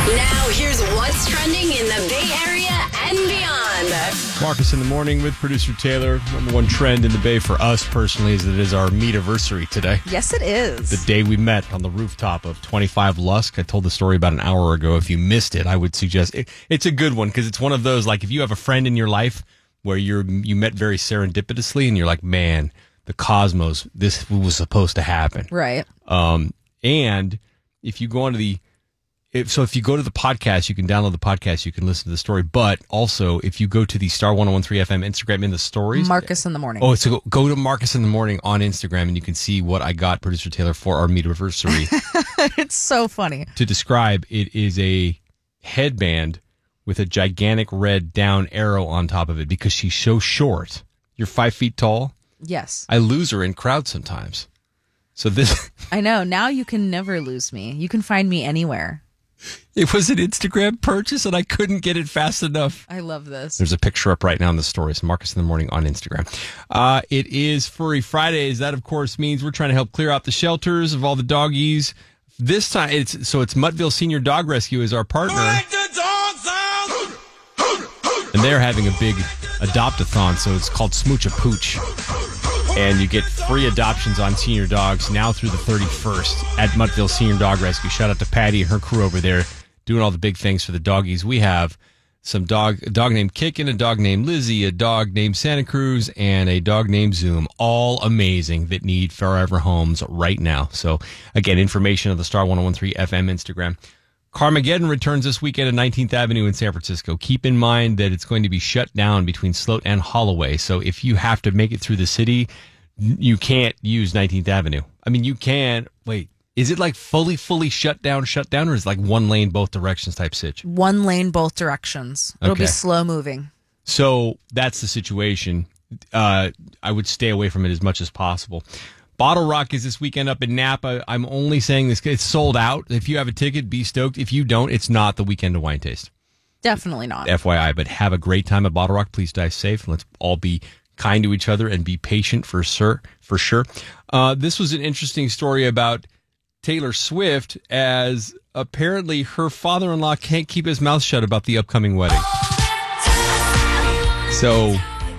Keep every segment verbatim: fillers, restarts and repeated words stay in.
Now, here's what's trending in the Bay Area and beyond. Marcus in the morning with producer Taylor. Number one trend in the Bay for us personally is that it is our meet-iversary today. Yes, it is. The day we met on the rooftop of twenty-five Lusk. I told the story about an hour ago. If you missed it, I would suggest it, it's a good one because it's one of those, like if you have a friend in your life where you're you met very serendipitously and you're like, man, the cosmos, this was supposed to happen. Right. Um, and if you go onto the If, so if you go to the podcast, you can download the podcast, you can listen to the story. But also, if you go to the Star one oh one three F M Instagram in the stories. Marcus in the morning. Oh, so go, go to Marcus in the morning on Instagram, and you can see what I got producer Taylor for our meet-iversary. It's so funny. To describe, it is a headband with a gigantic red down arrow on top of it because she's so short. You're five feet tall. Yes. I lose her in crowds sometimes. So this. I know. Now you can never lose me. You can find me anywhere. It was an Instagram purchase, and I couldn't get it fast enough. I love this. There's a picture up right now in the stories. Marcus in the morning on Instagram. Uh, it is Furry Fridays. That, of course, means we're trying to help clear out the shelters of all the doggies. This time, it's so it's Muttville Senior Dog Rescue is our partner. And they're having a big adopt-a-thon, so it's called Smooch a Pooch. And you get free adoptions on senior dogs now through the thirty-first at Muttville Senior Dog Rescue. Shout out to Patty and her crew over there doing all the big things for the doggies. We have some dog, a dog named Kickin', a dog named Lizzie, a dog named Santa Cruz, and a dog named Zoom. All amazing that need forever homes right now. So, again, information on the Star one oh one three F M Instagram. Carmageddon returns this weekend at nineteenth Avenue in San Francisco. Keep in mind that it's going to be shut down between Sloat and Holloway. So if you have to make it through the city, you can't use nineteenth Avenue. I mean, you can. Wait, is it like fully, fully shut down, shut down, or is it like one lane, both directions type sitch? One lane, both directions. It'll Okay. be slow moving. So that's the situation. Uh, I would stay away from it as much as possible. Bottle Rock is this weekend up in Napa. I'm only saying this. It's sold out. If you have a ticket, be stoked. If you don't, it's not the weekend of wine taste. Definitely not. F Y I, but have a great time at Bottle Rock. Please stay safe. Let's all be kind to each other and be patient for sure. For sure. Uh, this was an interesting story about Taylor Swift, as apparently her father-in-law can't keep his mouth shut about the upcoming wedding. So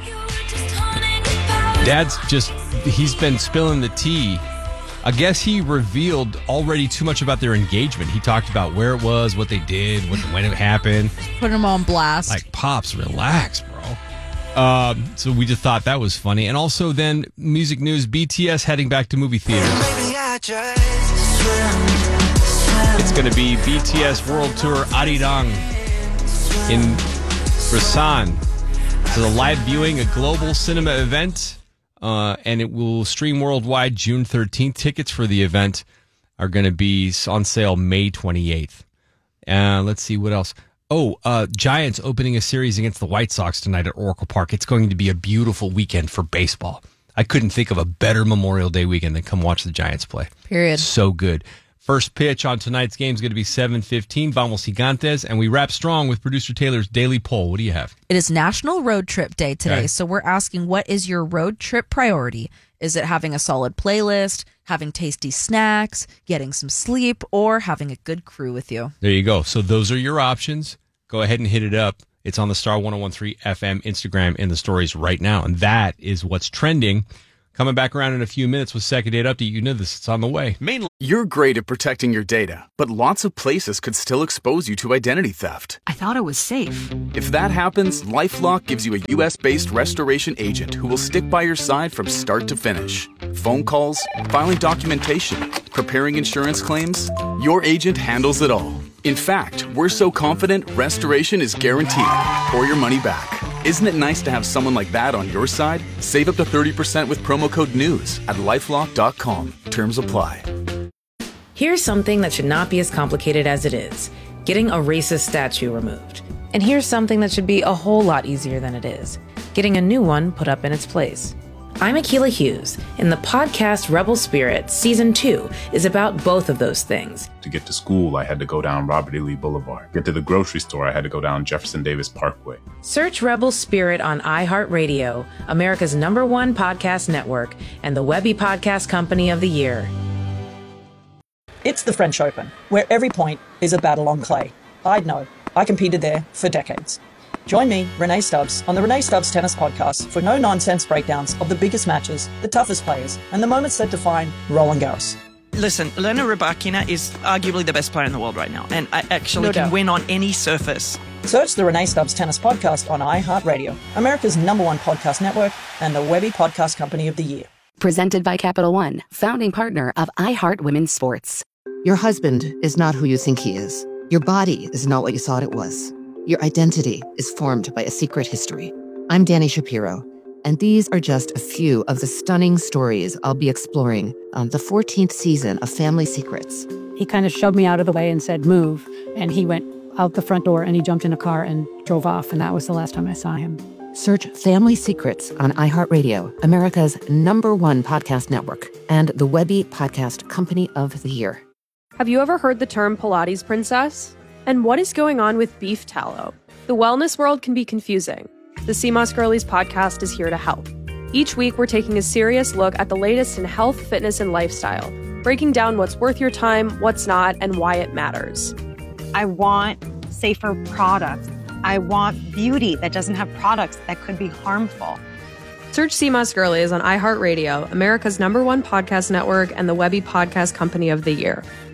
Dad's just, he's been spilling the tea. I guess he revealed already too much about their engagement. He talked about where it was, what they did, what, when it happened. Put him on blast. Like, Pops, relax, bro. Um, so we just thought that was funny. And also then, music news, B T S heading back to movie theaters. It's going to be B T S World Tour Arirang in Busan. It's a live viewing, a global cinema event. Uh, and it will stream worldwide June thirteenth. Tickets for the event are going to be on sale May twenty-eighth. Uh, let's see what else. Oh, uh, Giants opening a series against the White Sox tonight at Oracle Park. It's going to be a beautiful weekend for baseball. I couldn't think of a better Memorial Day weekend than come watch the Giants play. Period. So good. First pitch on tonight's game is going to be seven fifteen. Vamos Gigantes. And we wrap strong with producer Taylor's daily poll. What do you have? It is National Road Trip Day today, Okay. so we're asking, what is your road trip priority? Is it having a solid playlist, having tasty snacks, getting some sleep, or having a good crew with you? There you go. So those are your options. Go ahead and hit it up. It's on the Star one oh one three F M Instagram in the stories right now. And that is what's trending. Coming back around in a few minutes with Second Date Update. You know this. It's on the way. Mainly, you're great at protecting your data, but lots of places could still expose you to identity theft. I thought it was safe. If that happens, LifeLock gives you a U S-based restoration agent who will stick by your side from start to finish. Phone calls, filing documentation, preparing insurance claims, your agent handles it all. In fact, we're so confident restoration is guaranteed or your money back. Isn't it nice to have someone like that on your side? Save up to thirty percent with promo code NEWS at lifelock dot com. Terms apply. Here's something that should not be as complicated as it is. Getting a racist statue removed. And here's something that should be a whole lot easier than it is. Getting a new one put up in its place. I'm Akilah Hughes, and the podcast Rebel Spirit Season two is about both of those things. To get to school, I had to go down Robert E. Lee Boulevard. Get to the grocery store, I had to go down Jefferson Davis Parkway. Search Rebel Spirit on iHeartRadio, America's number one podcast network, and the Webby Podcast Company of the Year. It's the French Open, where every point is a battle on clay. I'd know. I competed there for decades. Join me, Renee Stubbs, on the Renee Stubbs Tennis Podcast for no-nonsense breakdowns of the biggest matches, the toughest players, and the moments that define Roland Garros. Listen, Elena Rybakina is arguably the best player in the world right now, and I actually No can doubt. win on any surface. Search the Renee Stubbs Tennis Podcast on iHeartRadio, America's number one podcast network, and the Webby Podcast Company of the Year. Presented by Capital One, founding partner of iHeart Women's Sports. Your husband is not who you think he is. Your body is not what you thought it was. Your identity is formed by a secret history. I'm Danny Shapiro, and these are just a few of the stunning stories I'll be exploring on the fourteenth season of Family Secrets. He kind of shoved me out of the way and said, move. And he went out the front door and he jumped in a car and drove off. And that was the last time I saw him. Search Family Secrets on iHeartRadio, America's number one podcast network, and the Webby Podcast Company of the Year. Have you ever heard the term Pilates princess? And what is going on with beef tallow? The wellness world can be confusing. The C M O S Girlies podcast is here to help. Each week, we're taking a serious look at the latest in health, fitness, and lifestyle, breaking down what's worth your time, what's not, and why it matters. I want safer products. I want beauty that doesn't have products that could be harmful. Search C M O S Girlies on iHeartRadio, America's number one podcast network, and the Webby Podcast Company of the Year.